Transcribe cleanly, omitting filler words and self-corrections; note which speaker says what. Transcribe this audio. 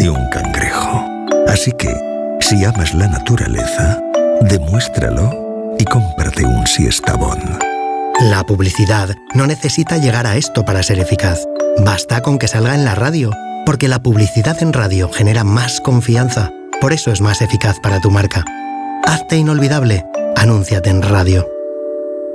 Speaker 1: de un cangrejo. Así que, si amas la naturaleza, demuéstralo y cómprate un Siestabón.
Speaker 2: La publicidad no necesita llegar a esto para ser eficaz. Basta con que salga en la radio, porque la publicidad en radio genera más confianza. Por eso es más eficaz para tu marca. Hazte inolvidable. Anúnciate en radio.